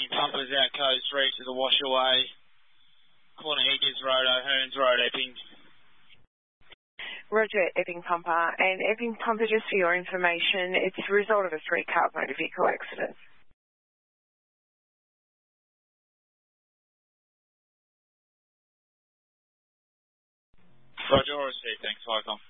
pumpers out Coast Reach to the Washaway, corner Higgins Road, O'Hearns Road, Epping. Roger, Epping Pumper. And Epping Pumper, just for your information, it's the result of a 3-car motor vehicle accident. Roger, all received. Thanks, Icon.